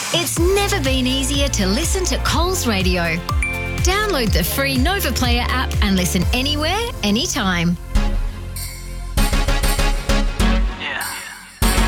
It's never been easier to listen to Coles Radio. Download the free Nova Player app and listen anywhere, anytime.